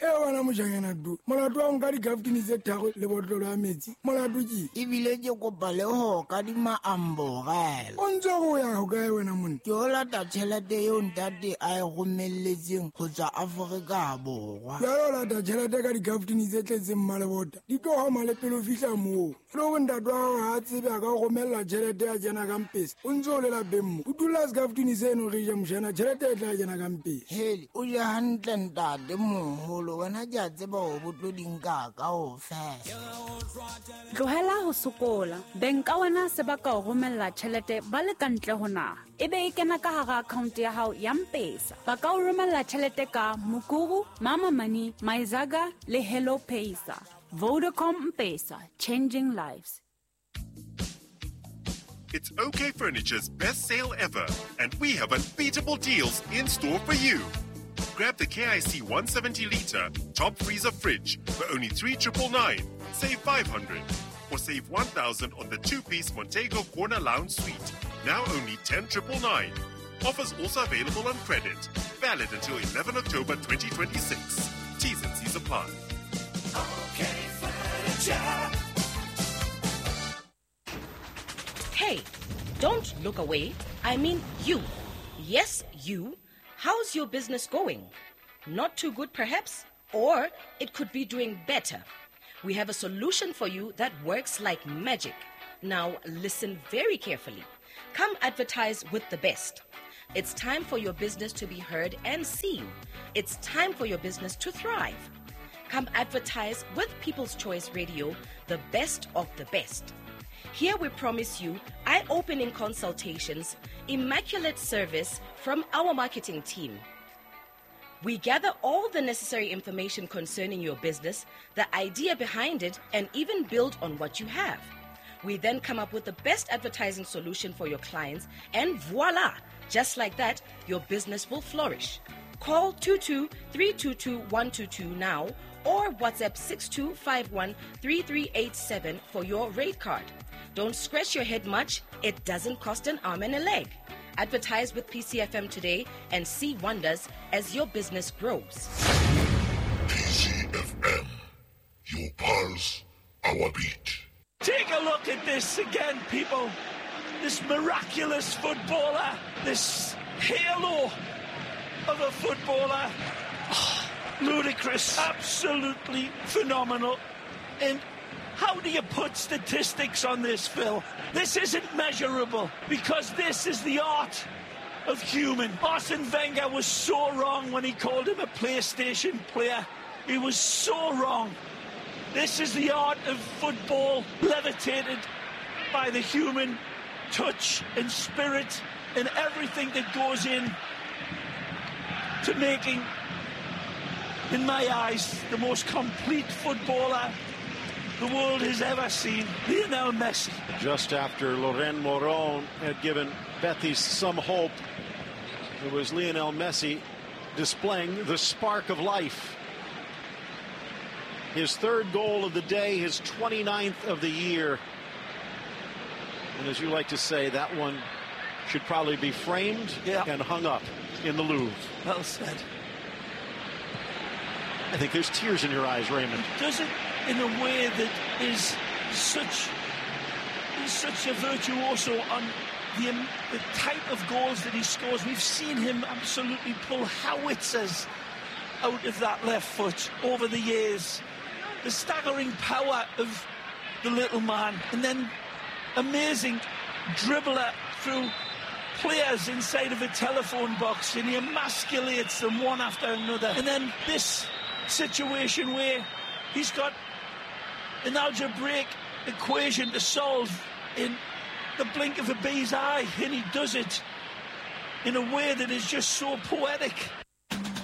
wana mojanyana du molato wa nka di-gaftini tse tharo le botlolo ya metsi molato ke ebile ke kopa le ho kadima ambogela o ntse go ya go kae wena monna ke o lata tšhelete eo ntate a e romelletseng go tswa Aforika Borwa jalo lata tšhelete ka di-gaftini tse tletseng mmalebota di tlo gama le pele o fitlha moo le go ntate wa gago ga a tsebe a ka go romella tšhelete ya jena ka mpesa o ntse o lela bemmo o dula segaftini seno ge ja mošana tšhelete e tla jena ka mpesa heli o ja hantle ntate moholo wena ke a tseba go botlodinka ka go fesa tlohela ho sokola beng ka wena se ba ka o romella tšhelete ba le ka ntle ho naga e be e kena ka hara account ya hao ya mpesa ba ka o romella tšhelete ka Mukuru, Mama Money, MyZaga le Hello Paysa. Vodacom Mpesa, changing lives. It's OK Furniture's best sale ever, and we have unbeatable deals in store for you. Grab the KIC 170-litre top freezer fridge for only $3,999. Save $500, or save $1,000 on the two-piece Montego Corner Lounge Suite. Now only $10,999. Offers also available on credit. Valid until 11 October 2026. T's and C's apply. OK Furniture. Hey, don't look away. I mean you. Yes, you. How's your business going? Not too good, perhaps? Or it could be doing better. We have a solution for you that works like magic. Now, listen very carefully. Come advertise with the best. It's time for your business to be heard and seen. It's time for your business to thrive. Come advertise with People's Choice Radio, the best of the best. Here we promise you eye-opening consultations, immaculate service from our marketing team. We gather all the necessary information concerning your business, the idea behind it, and even build on what you have. We then come up with the best advertising solution for your clients, and voila! Just like that, your business will flourish. Call 22-322-122 now or WhatsApp 6251-3387 for your rate card. Don't scratch your head much. It doesn't cost an arm and a leg. Advertise with PCFM today and see wonders as your business grows. PCFM, your pulse, our beat. Take a look at this again, people. This miraculous footballer, this halo of a footballer. Oh, ludicrous, absolutely phenomenal. And how do you put statistics on this, Phil? This isn't measurable because this is the art of human. Arsene Wenger was so wrong when he called him a PlayStation player. He was so wrong. This is the art of football levitated by the human touch and spirit and everything that goes in to making, in my eyes, the most complete footballer the world has ever seen, Lionel Messi. Just after Loren Moron had given Betis some hope, it was Lionel Messi displaying the spark of life. His third goal of the day, his 29th of the year. And as you like to say, that one should probably be framed and hung up in the Louvre. Well said. I think there's tears in your eyes, Raymond. He does it in a way that is such a virtuoso on the type of goals that he scores. We've seen him absolutely pull howitzers out of that left foot over the years. The staggering power of the little man, and then amazing dribbler through players inside of a telephone box, and he emasculates them one after another. And then this situation where he's got an algebraic equation to solve in the blink of a bee's eye, and he does it in a way that is just so poetic.